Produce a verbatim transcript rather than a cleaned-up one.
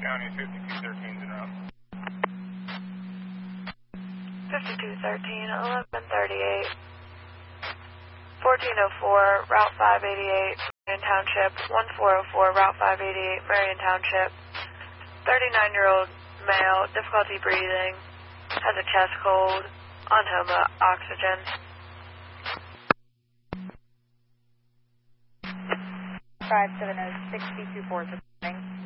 County, fifty-two thirteen en route. fifty-two thirteen, eleven thirty-eight. fourteen oh four, Route five eighty-eight, Marion Township. fourteen oh four, Route five eighty-eight, Marion Township. thirty-nine-year-old male, difficulty breathing, has a chest cold, on HOMA, oxygen. five seven oh six two four, good morning.